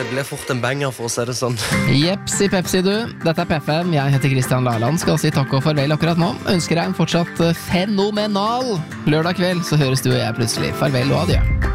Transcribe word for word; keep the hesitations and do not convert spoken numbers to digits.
det blir fort en banger for å se det sånn. Jepsi Pepsi du, dette er P F M, jeg heter Kristian Laland, skal si takk og farvel akkurat nå. Ønsker deg en fortsatt fenomenal lørdag kveld, så høres du og jeg plutselig. Farvel og adjø.